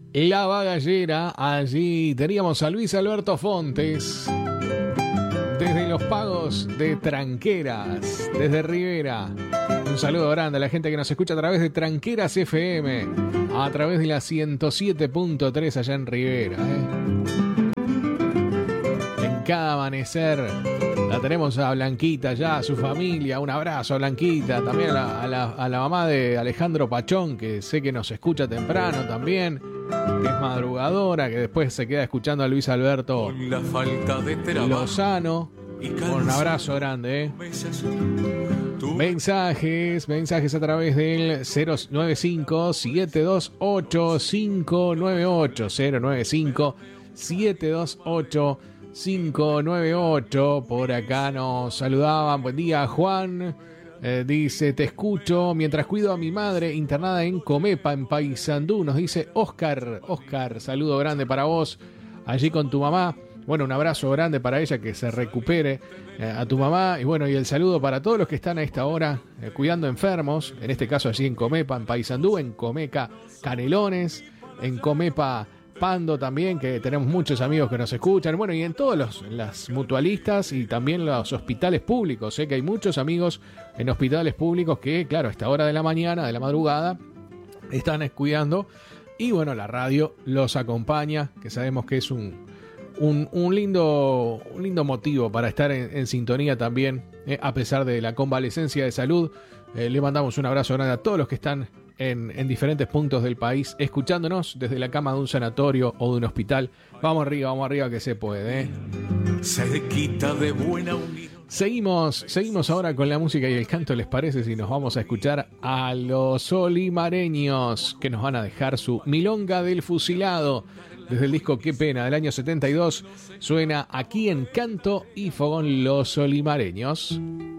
La Bagallera. Allí teníamos a Luis Alberto Fontes. Desde los pagos de Tranqueras, desde Rivera. Un saludo grande a la gente que nos escucha a través de Tranqueras FM, a través de la 107.3 allá en Rivera. En cada amanecer la tenemos a Blanquita ya, a su familia. Un abrazo a Blanquita, también a la mamá de Alejandro Pachón, que sé que nos escucha temprano también, que es madrugadora, que después se queda escuchando a Luis Alberto Con la falta de Lozano. Un abrazo grande. Mensajes a través del 095-728-598. 095-728-598. Por acá nos saludaban. Buen día, Juan. Dice, te escucho mientras cuido a mi madre internada en Comepa, en Paysandú. Nos dice Oscar, saludo grande para vos allí con tu mamá. Bueno, un abrazo grande para ella, que se recupere, a tu mamá. Y bueno, y el saludo para todos los que están a esta hora cuidando enfermos. En este caso allí en Comepa, en Paysandú, en Comeca Canelones, en Comepa Pando también, que tenemos muchos amigos que nos escuchan. Bueno, y en todos las mutualistas y también los hospitales públicos. Sé que hay muchos amigos en hospitales públicos que, claro, a esta hora de la mañana, de la madrugada, están cuidando. Y bueno, la radio los acompaña, que sabemos que es un lindo motivo para estar en sintonía también, a pesar de la convalecencia de salud. Le mandamos un abrazo grande a todos los que están en diferentes puntos del país escuchándonos desde la cama de un sanatorio o de un hospital. Vamos arriba que se puede. Se quita de buena unidad. Seguimos ahora con la música y el canto. ¿Les parece si nos vamos a escuchar a los Solimareños, que nos van a dejar su Milonga del Fusilado desde el disco Qué Pena del año 72? Suena aquí en Canto y Fogón Los Solimareños.